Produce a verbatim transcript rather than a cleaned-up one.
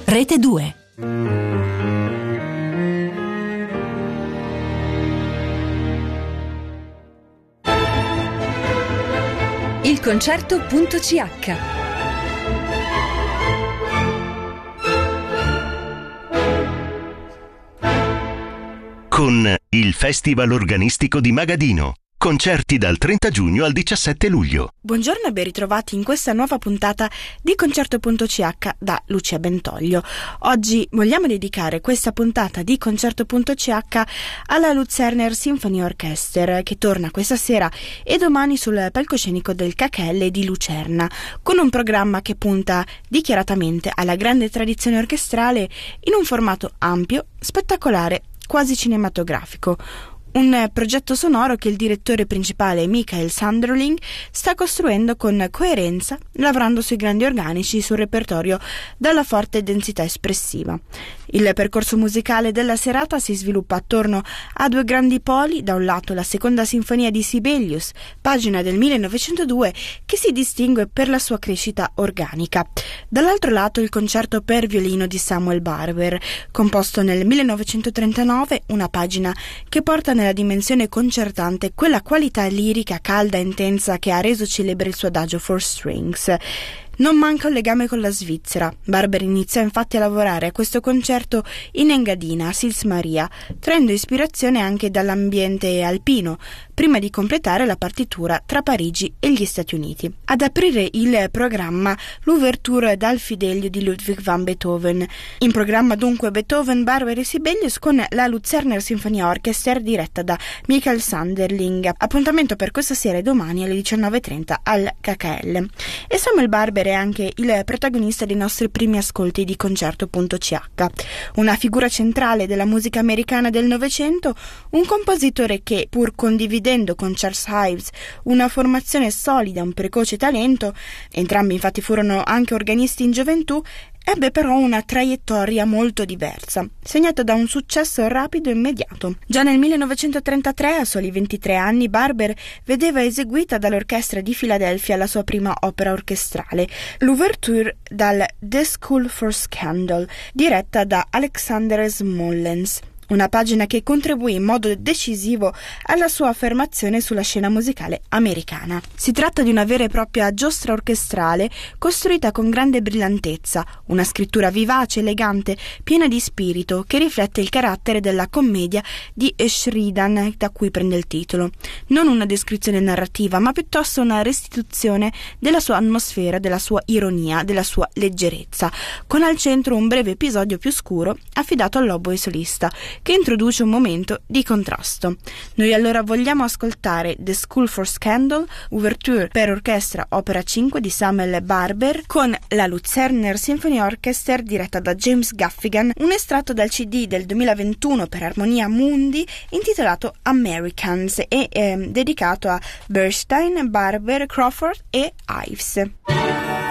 Rete due. Il concerto.ch. Con il Festival Organistico di Magadino. Concerti dal trenta giugno al diciassette luglio. Buongiorno e ben ritrovati in questa nuova puntata di Concerto.ch da Lucia Bentoglio. Oggi vogliamo dedicare questa puntata di Concerto.ch alla Luzerner Symphony Orchester, che torna questa sera e domani sul palcoscenico del K K L di Lucerna, con un programma che punta dichiaratamente alla grande tradizione orchestrale in un formato ampio, spettacolare, quasi cinematografico. Un progetto sonoro che il direttore principale Michael Sanderling sta costruendo con coerenza, lavorando sui grandi organici sul repertorio dalla forte densità espressiva. Il percorso musicale della serata si sviluppa attorno a due grandi poli: da un lato la seconda sinfonia di Sibelius, pagina del millenovecentodue, che si distingue per la sua crescita organica; dall'altro lato il concerto per violino di Samuel Barber, composto nel millenovecentotrentanove, una pagina che porta nella dimensione concertante quella qualità lirica calda e intensa che ha reso celebre il suo adagio for strings. Non manca un legame con la Svizzera. Barber iniziò infatti a lavorare a questo concerto in Engadina, a Sils Maria, traendo ispirazione anche dall'ambiente alpino, prima di completare la partitura tra Parigi e gli Stati Uniti. Ad aprire il programma l'ouverture dal Fidelio di Ludwig van Beethoven. In programma dunque Beethoven, Barber e Sibelius con la Luzerner Symphony Orchester diretta da Michael Sanderling. Appuntamento per questa sera e domani alle diciannove e trenta al K K L. E Samuel Barber è anche il protagonista dei nostri primi ascolti di Concerto.ch. Una figura centrale della musica americana del Novecento, un compositore che, pur condividendo con Charles Ives una formazione solida, un precoce talento, entrambi infatti furono anche organisti in gioventù, ebbe però una traiettoria molto diversa, segnata da un successo rapido e immediato. Già nel millenovecentotrentatré, a soli ventitré anni, Barber vedeva eseguita dall'orchestra di Filadelfia la sua prima opera orchestrale, l'ouverture dal The School for Scandal, diretta da Alexander Smollens. Una pagina che contribuì in modo decisivo alla sua affermazione sulla scena musicale americana. Si tratta di una vera e propria giostra orchestrale costruita con grande brillantezza, una scrittura vivace, elegante, piena di spirito, che riflette il carattere della commedia di Sheridan, da cui prende il titolo. Non una descrizione narrativa, ma piuttosto una restituzione della sua atmosfera, della sua ironia, della sua leggerezza, con al centro un breve episodio più scuro affidato all'oboe solista, che introduce un momento di contrasto. Noi allora vogliamo ascoltare The School for Scandal, ouverture per orchestra opera cinque di Samuel Barber, con la Luzerner Symphony Orchester diretta da James Gaffigan, un estratto dal C D del duemilaventuno per Armonia Mundi intitolato Americans e eh, dedicato a Bernstein, Barber, Crawford e Ives.